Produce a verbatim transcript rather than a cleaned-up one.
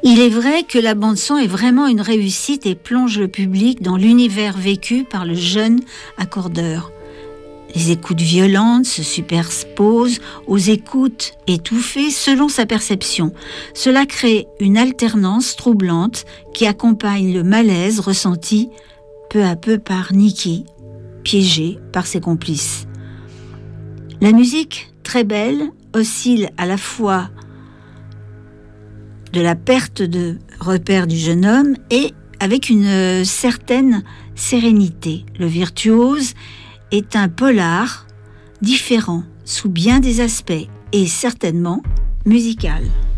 Il est vrai que la bande-son est vraiment une réussite et plonge le public dans l'univers vécu par le jeune accordeur. Les écoutes violentes se superposent aux écoutes étouffées selon sa perception. Cela crée une alternance troublante qui accompagne le malaise ressenti peu à peu par Nicky, piégé par ses complices. La musique, très belle, oscille à la fois de la perte de repère du jeune homme et avec une certaine sérénité. Le virtuose est un polar différent sous bien des aspects et certainement musical.